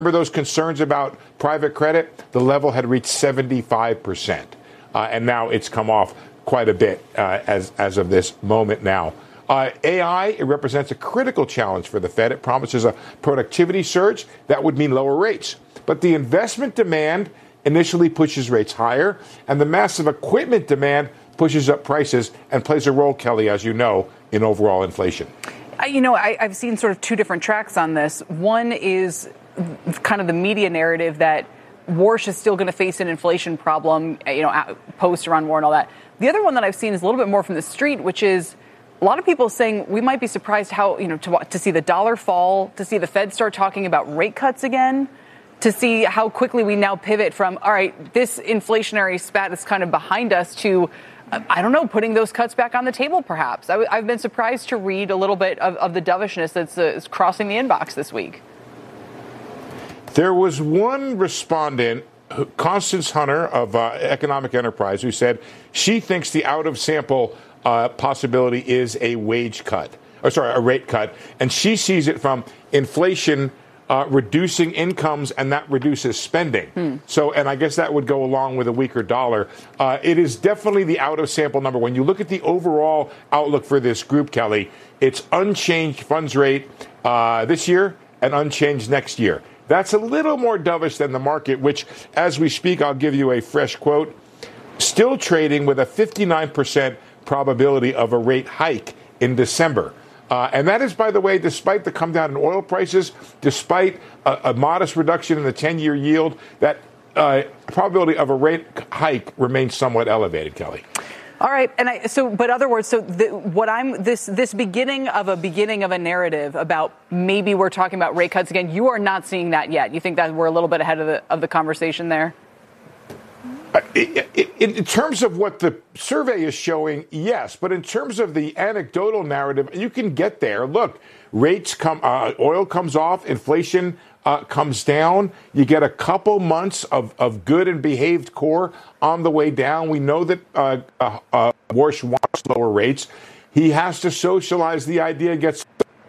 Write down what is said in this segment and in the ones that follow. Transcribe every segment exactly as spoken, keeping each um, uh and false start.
Remember those concerns about private credit? The level had reached seventy-five percent, uh, and now it's come off quite a bit uh, as, as of this moment now. Uh, A I, it represents a critical challenge for the Fed. It promises a productivity surge. That would mean lower rates. But the investment demand initially pushes rates higher, and the massive equipment demand pushes up prices and plays a role, Kelly, as you know, in overall inflation. I, you know, I, I've seen sort of two different tracks on this. One is kind of the media narrative that Warsh is still going to face an inflation problem, you know, post Iran war and all that. The other one that I've seen is a little bit more from the street, which is a lot of people saying we might be surprised how, you know, to, to see the dollar fall, to see the Fed start talking about rate cuts again, to see how quickly we now pivot from, all right, this inflationary spat is kind of behind us to, I don't know, putting those cuts back on the table, perhaps. I, I've been surprised to read a little bit of, of the dovishness that's uh, is crossing the inbox this week. There was one respondent, Constance Hunter of uh, Economic Enterprise, who said she thinks the out-of-sample uh, possibility is a wage cut, or sorry, a rate cut, and she sees it from inflation Uh, reducing incomes, and that reduces spending. Hmm. So, and I guess that would go along with a weaker dollar. Uh, it is definitely the out-of-sample number. When you look at the overall outlook for this group, Kelly, it's unchanged funds rate uh, this year and unchanged next year. That's a little more dovish than the market, which, as we speak, I'll give you a fresh quote, still trading with a fifty-nine percent probability of a rate hike in December. Uh, and that is, by the way, despite the come down in oil prices, despite a, a modest reduction in the ten-year yield, that uh, probability of a rate hike remains somewhat elevated, Kelly. All right, and I, so, but other words, so the, what I'm this this beginning of a beginning of a narrative about maybe we're talking about rate cuts again. You are not seeing that yet. You think that we're a little bit ahead of the of the conversation there? Uh, in, in terms of what the survey is showing, yes. But in terms of the anecdotal narrative, you can get there. Look, rates come, uh, oil comes off, inflation uh, comes down. You get a couple months of, of good and behaved core on the way down. We know that uh, uh, uh, Warsh wants lower rates. He has to socialize the idea. Gets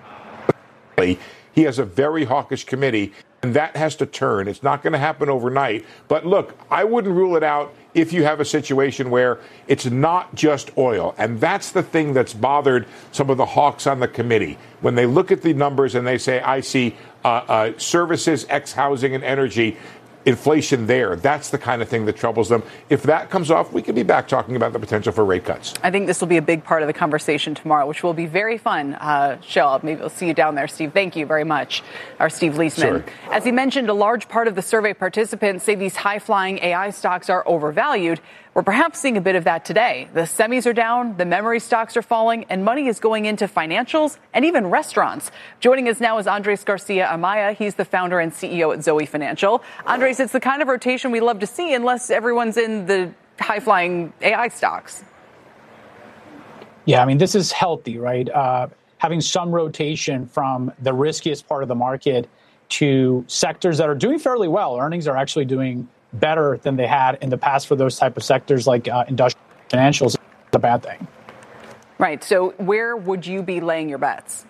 he has a very hawkish committee. And that has to turn. It's not going to happen overnight. But look, I wouldn't rule it out if you have a situation where it's not just oil. And that's the thing that's bothered some of the hawks on the committee. When they look at the numbers and they say, I see uh, uh, services, X housing and energy, inflation there. That's the kind of thing that troubles them. If that comes off, we could be back talking about the potential for rate cuts. I think this will be a big part of the conversation tomorrow, which will be very fun. Uh, Shell, maybe we'll see you down there, Steve. Thank you very much, our Steve Leisman. Sure. As he mentioned, a large part of the survey participants say these high-flying A I stocks are overvalued. We're perhaps seeing a bit of that today. The semis are down, the memory stocks are falling, and money is going into financials and even restaurants. Joining us now is Andres Garcia Amaya. He's the founder and C E O at Zoe Financial. Andres, it's the kind of rotation we love to see unless everyone's in the high-flying A I stocks. Yeah, I mean, this is healthy, right? Uh, having some rotation from the riskiest part of the market to sectors that are doing fairly well. Earnings are actually doing better than they had in the past for those type of sectors like uh, industrial financials is a bad thing. Right. So where would you be laying your bets?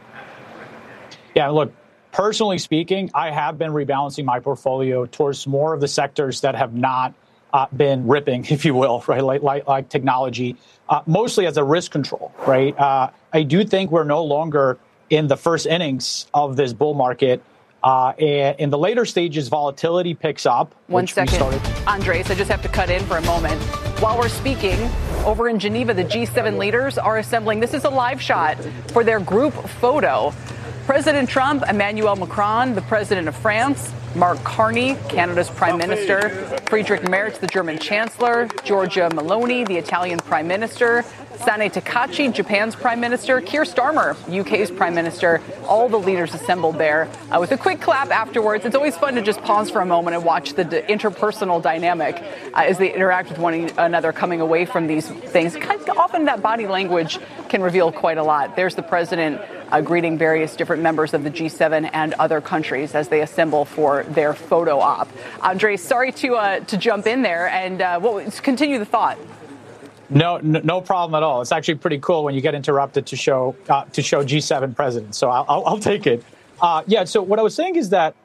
Yeah, look, personally speaking, I have been rebalancing my portfolio towards more of the sectors that have not uh, been ripping, if you will, right, like, like, like technology, uh, mostly as a risk control, right? Uh, I do think we're no longer in the first innings of this bull market. Uh, and in the later stages, volatility picks up. One second, Andres, I just have to cut in for a moment. While we're speaking, over in Geneva, the G seven leaders are assembling. This is a live shot for their group photo. President Trump, Emmanuel Macron, the president of France, Mark Carney, Canada's prime minister, Friedrich Merz, the German chancellor, Giorgia Meloni, the Italian prime minister, Sane Takachi, Japan's prime minister, Keir Starmer, U K's prime minister, all the leaders assembled there uh, with a quick clap afterwards. It's always fun to just pause for a moment and watch the d- interpersonal dynamic uh, as they interact with one another coming away from these things. Kind of, often that body language can reveal quite a lot. There's the president uh, greeting various different members of the G seven and other countries as they assemble for their photo op. Andre, sorry to uh, to jump in there and uh, well, continue the thought. No, no, no problem at all. It's actually pretty cool when you get interrupted to show uh, to show G seven presidents. So I'll, I'll, I'll take it. Uh, yeah. So what I was saying is that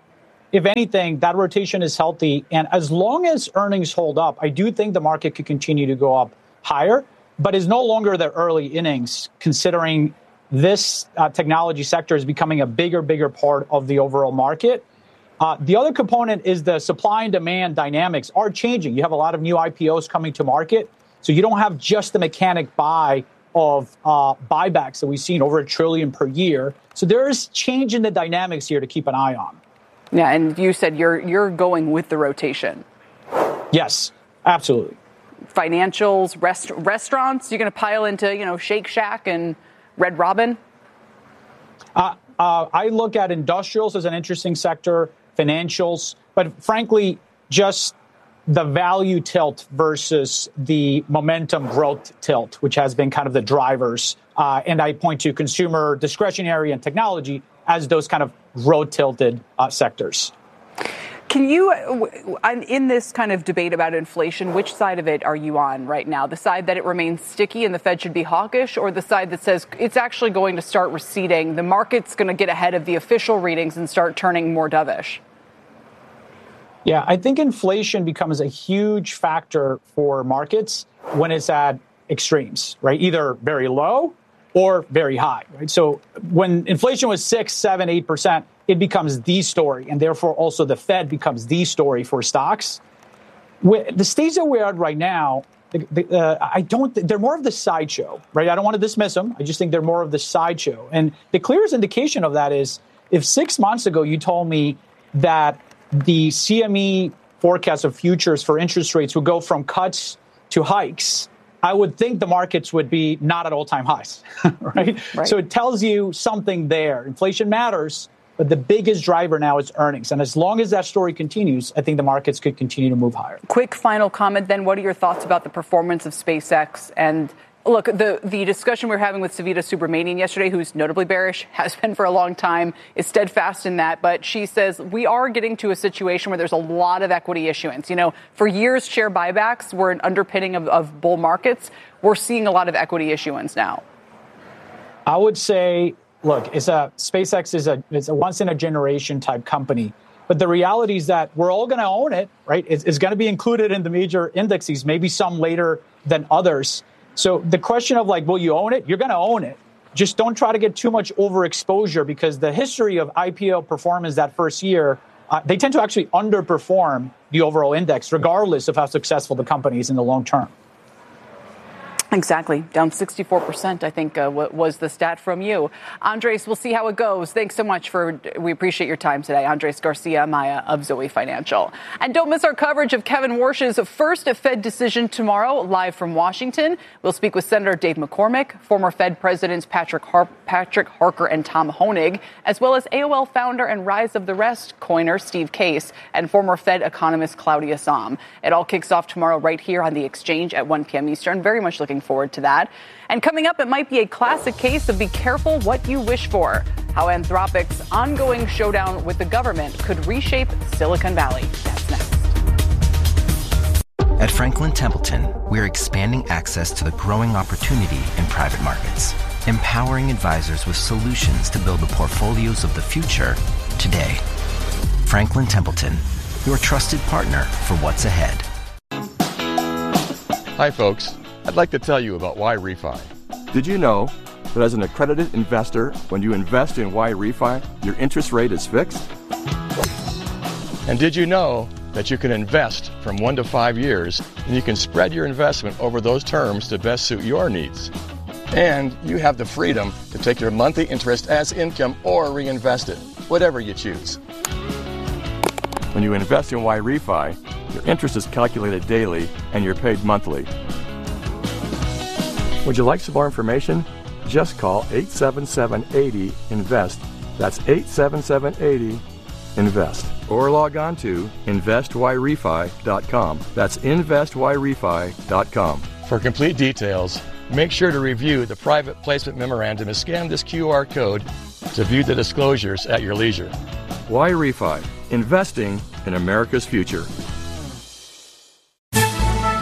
if anything, that rotation is healthy. And as long as earnings hold up, I do think the market could continue to go up higher, but is no longer the early innings, considering this uh, technology sector is becoming a bigger, bigger part of the overall market. Uh, the other component is the supply and demand dynamics are changing. You have a lot of new I P Os coming to market, so you don't have just the mechanic buy of uh, buybacks that we've seen over a trillion per year. So there is change in the dynamics here to keep an eye on. Yeah, and you said you're you're going with the rotation. Yes, absolutely. Financials, rest, restaurants, you're going to pile into, you know, Shake Shack and Red Robin? Uh, uh, I look at industrials as an interesting sector, financials, but frankly, just the value tilt versus the momentum growth tilt, which has been kind of the drivers. Uh, and I point to consumer discretionary and technology as those kind of growth tilted uh, sectors. Can you, in this kind of debate about inflation, which side of it are you on right now? The side that it remains sticky and the Fed should be hawkish, or the side that says it's actually going to start receding, the market's going to get ahead of the official readings and start turning more dovish? Yeah, I think inflation becomes a huge factor for markets when it's at extremes, right? Either very low or very high, right? So when inflation was six, seven, eight percent, it becomes the story, and therefore also the Fed becomes the story for stocks. The stage that we're at right now, the, the, uh, I don't. They're more of the sideshow, right? I don't want to dismiss them. I just think they're more of the sideshow, and the clearest indication of that is if six months ago you told me that the C M E forecast of futures for interest rates would go from cuts to hikes, I would think the markets would be not at all-time highs, right? right? So it tells you something there. Inflation matters, but the biggest driver now is earnings. And as long as that story continues, I think the markets could continue to move higher. Quick final comment then. What are your thoughts about the performance of SpaceX? And look, the, the discussion we were having with Savita Subramanian yesterday, who's notably bearish, has been for a long time, is steadfast in that. But she says we are getting to a situation where there's a lot of equity issuance. You know, for years, share buybacks were an underpinning of, of bull markets. We're seeing a lot of equity issuance now. I would say, look, it's a SpaceX is a it's a once in a generation type company. But the reality is that we're all going to own it, right? It's, it's going to be included in the major indexes, maybe some later than others. So the question of like, will you own it? You're going to own it. Just don't try to get too much overexposure, because the history of I P O performance that first year, uh, they tend to actually underperform the overall index, regardless of how successful the company is in the long term. Exactly. Down sixty-four percent, I think, uh, was the stat from you. Andres, we'll see how it goes. Thanks so much for, we appreciate your time today. Andres Garcia Maya of Zoe Financial. And don't miss our coverage of Kevin Warsh's first Fed decision tomorrow, live from Washington. We'll speak with Senator Dave McCormick, former Fed Presidents Patrick, Har- Patrick Harker and Tom Honig, as well as A O L founder and Rise of the Rest coiner Steve Case, and former Fed economist Claudia Sahm. It all kicks off tomorrow right here on The Exchange at one p.m. Eastern. Very much looking forward to that. And coming up, it might be a classic case of be careful what you wish for. How Anthropic's ongoing showdown with the government could reshape Silicon Valley. That's next. At Franklin Templeton, we're expanding access to the growing opportunity in private markets, empowering advisors with solutions to build the portfolios of the future today. Franklin Templeton, your trusted partner for what's ahead. Hi, folks. I'd like to tell you about Y-Refi. Did you know that as an accredited investor, when you invest in Y-Refi, your interest rate is fixed? And did you know that you can invest from one to five years and you can spread your investment over those terms to best suit your needs? And you have the freedom to take your monthly interest as income or reinvest it, whatever you choose. When you invest in Y-Refi, your interest is calculated daily and you're paid monthly. Would you like some more information? Just call eight seven seven, eight zero, INVEST. That's eight seven seven, eight zero, INVEST. Or log on to invest y refi dot com. That's invest y refi dot com. For complete details, make sure to review the private placement memorandum and scan this Q R code to view the disclosures at your leisure. Y-Refi, investing in America's future.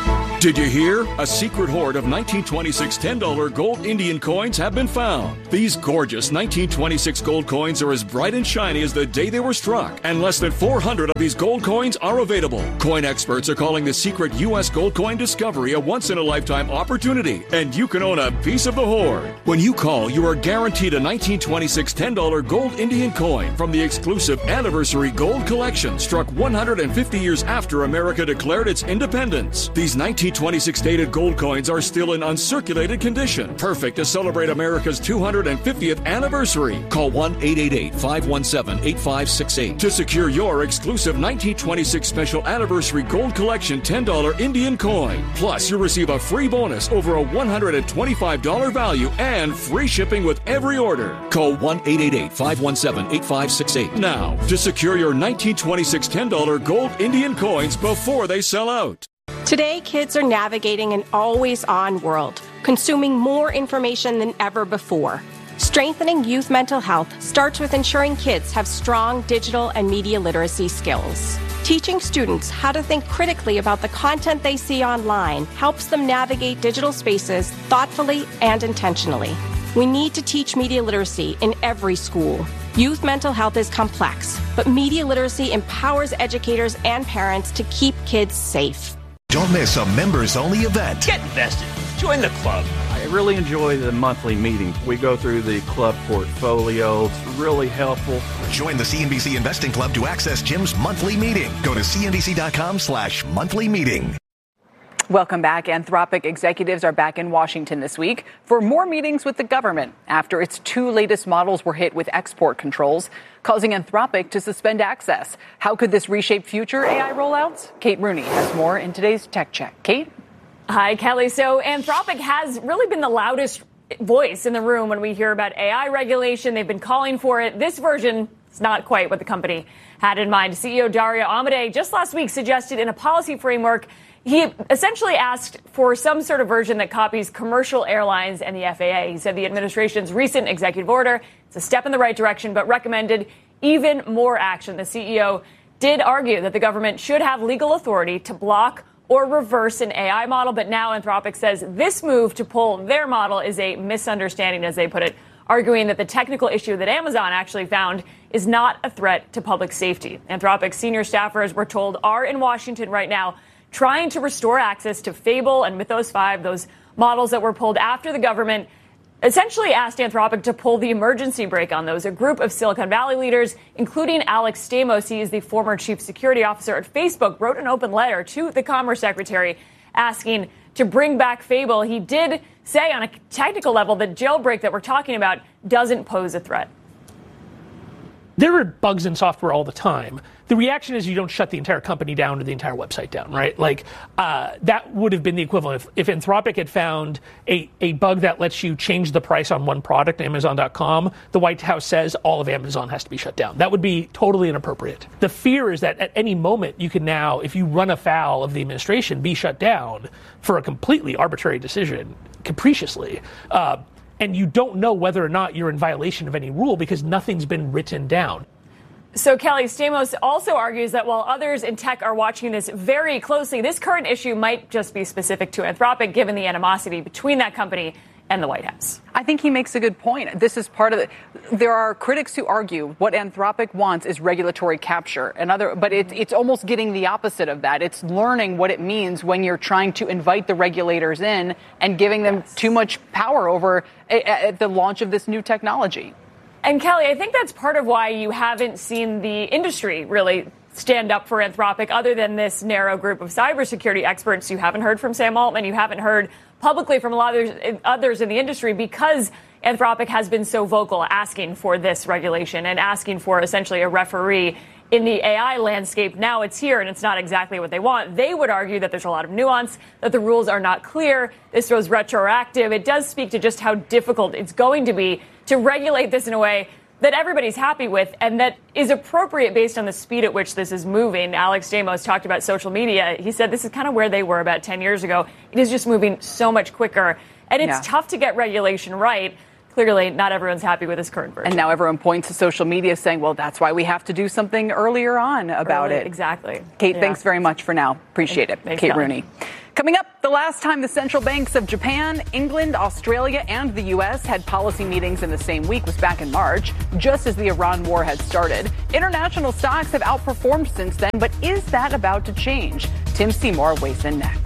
Did you hear? A secret hoard of nineteen twenty-six ten dollar gold Indian coins have been found. These gorgeous nineteen twenty-six gold coins are as bright and shiny as the day they were struck, and less than four hundred of these gold coins are available. Coin experts are calling the secret U S gold coin discovery a once-in-a-lifetime opportunity, and you can own a piece of the hoard. When you call, you are guaranteed a nineteen twenty-six ten dollar gold Indian coin from the exclusive Anniversary Gold Collection, struck one hundred fifty years after America declared its independence. These nineteen twenty-six dated gold coins are still in uncirculated condition, perfect to celebrate America's two hundred fiftieth anniversary. Call one eight eight eight, five one seven, eight five six eight to secure your exclusive nineteen twenty-six Special Anniversary Gold Collection ten dollar Indian coin. Plus, you'll receive a free bonus over a one hundred twenty-five dollars value and free shipping with every order. Call one eight eight eight, five one seven, eight five six eight now to secure your nineteen twenty-six ten dollar gold Indian coins before they sell out. Today, kids are navigating an always-on world, consuming more information than ever before. Strengthening youth mental health starts with ensuring kids have strong digital and media literacy skills. Teaching students how to think critically about the content they see online helps them navigate digital spaces thoughtfully and intentionally. We need to teach media literacy in every school. Youth mental health is complex, but media literacy empowers educators and parents to keep kids safe. Don't miss a members-only event. Get invested. Join the club. I really enjoy the monthly meetings. We go through the club portfolio. It's really helpful. Join the C N B C Investing Club to access Jim's monthly meeting. Go to C N B C dot com slash monthly meeting. Welcome back. Anthropic executives are back in Washington this week for more meetings with the government after its two latest models were hit with export controls, causing Anthropic to suspend access. How could this reshape future A I rollouts? Kate Rooney has more in today's Tech Check. Kate? Hi, Kelly. So Anthropic has really been the loudest voice in the room when we hear about A I regulation. They've been calling for it. This version is not quite what the company had in mind. C E O Dario Amodei just last week suggested in a policy framework, he essentially asked for some sort of version that copies commercial airlines and the F A A. He said the administration's recent executive order is a step in the right direction, but recommended even more action. The C E O did argue that the government should have legal authority to block or reverse an A I model, but now Anthropic says this move to pull their model is a misunderstanding, as they put it, arguing that the technical issue that Amazon actually found is not a threat to public safety. Anthropic's senior staffers, we're told, are in Washington right now trying to restore access to Fable and Mythos five, those models that were pulled after the government essentially asked Anthropic to pull the emergency brake on those. A group of Silicon Valley leaders, including Alex Stamos, he is the former chief security officer at Facebook, wrote an open letter to the Commerce Secretary asking to bring back Fable. He did say on a technical level that jailbreak that we're talking about doesn't pose a threat. There are bugs in software all the time. The reaction is you don't shut the entire company down or the entire website down, right? Like, uh, that would have been the equivalent. If, if Anthropic had found a, a bug that lets you change the price on one product, Amazon dot com, the White House says all of Amazon has to be shut down. That would be totally inappropriate. The fear is that at any moment you can now, if you run afoul of the administration, be shut down for a completely arbitrary decision, capriciously. Uh, and you don't know whether or not you're in violation of any rule because nothing's been written down. So, Kelly, Stamos also argues that while others in tech are watching this very closely, this current issue might just be specific to Anthropic, given the animosity between that company and the White House. I think he makes a good point. This is part of it. There are critics who argue what Anthropic wants is regulatory capture, and other, but it, it's almost getting the opposite of that. It's learning what it means when you're trying to invite the regulators in and giving them yes. too much power over a, a, the launch of this new technology. And Kelly, I think that's part of why you haven't seen the industry really stand up for Anthropic, other than this narrow group of cybersecurity experts. You haven't heard from Sam Altman. You haven't heard publicly from a lot of others in the industry because Anthropic has been so vocal asking for this regulation and asking for essentially a referee in the A I landscape. Now it's here and it's not exactly what they want. They would argue that there's a lot of nuance, that the rules are not clear. This was retroactive. It does speak to just how difficult it's going to be to regulate this in a way that everybody's happy with and that is appropriate based on the speed at which this is moving. Alex Stamos talked about social media. He said this is kind of where they were about ten years ago. It is just moving so much quicker. And it's yeah. tough to get regulation right. Clearly, not everyone's happy with this current version. And now everyone points to social media saying, well, that's why we have to do something earlier on about Early, it. Exactly. Kate, yeah. thanks very much for now. Appreciate it. Thanks, Kate Kelly. Rooney. Coming up, the last time the central banks of Japan, England, Australia, and the U S had policy meetings in the same week was back in March, just as the Iran war had started. International stocks have outperformed since then, but is that about to change? Tim Seymour weighs in next.